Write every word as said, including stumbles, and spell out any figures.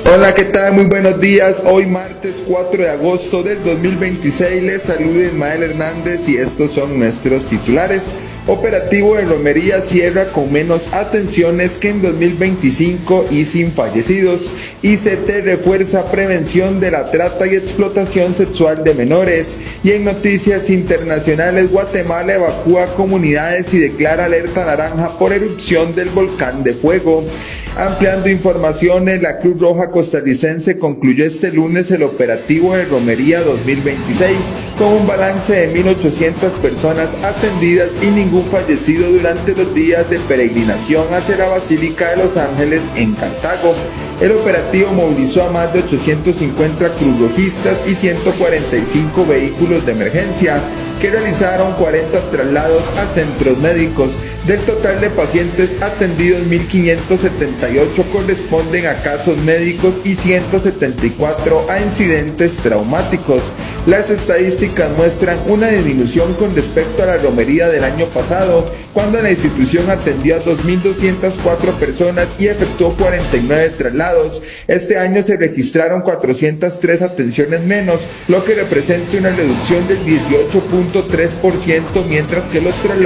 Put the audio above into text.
Hola, ¿qué tal? Muy buenos días. Hoy martes cuatro de agosto del dos mil veintiséis les saluda Ismael Hernández y estos son nuestros titulares. Operativo de romería cierra con menos atenciones que en dos mil veinticinco y sin fallecidos. I C T refuerza prevención de la trata y explotación sexual de menores. Y en noticias internacionales, Guatemala evacúa comunidades y declara alerta naranja por erupción del volcán de fuego. Ampliando informaciones, la Cruz Roja costarricense concluyó este lunes el operativo de romería dos mil veintiséis con un balance de mil ochocientas personas atendidas y ningún fallecido durante los días de peregrinación hacia la Basílica de los Ángeles en Cartago. El operativo movilizó a más de ochocientos cincuenta cruzrojistas y ciento cuarenta y cinco vehículos de emergencia que realizaron cuarenta traslados a centros médicos. Del total de pacientes atendidos, mil quinientos setenta y ocho corresponden a casos médicos y ciento setenta y cuatro a incidentes traumáticos. Las estadísticas muestran una disminución con respecto a la romería del año pasado, cuando la institución atendió a dos mil doscientas cuatro personas y efectuó cuarenta y nueve traslados. Este año se registraron cuatrocientas tres atenciones menos, lo que representa una reducción del dieciocho punto tres por ciento, mientras que los traslados